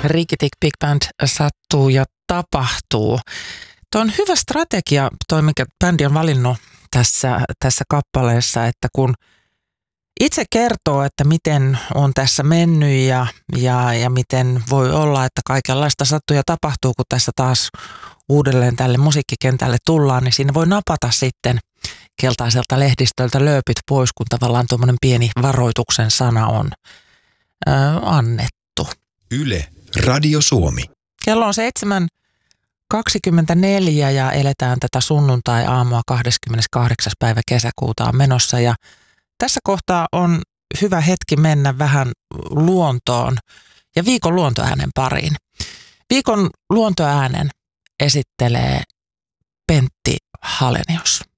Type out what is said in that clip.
Rikitik Big Band sattuu ja tapahtuu. Tuo on hyvä strategia, mikä bändi on valinnut tässä kappaleessa, että kun itse kertoo, että miten on tässä mennyt ja miten voi olla, että kaikenlaista sattuu ja tapahtuu, kun tässä taas uudelleen tälle musiikkikentälle tullaan, niin siinä voi napata sitten keltaiselta lehdistöltä lööpit pois, kun tavallaan tuommoinen pieni varoituksen sana on annettu. Yle, Radio Suomi. Kello on 7.24 ja eletään tätä sunnuntai-aamua 28. päivä kesäkuuta on menossa ja tässä kohtaa on hyvä hetki mennä vähän luontoon ja viikon luontoäänen pariin. Viikon luontoäänen esittelee Pentti Halenius.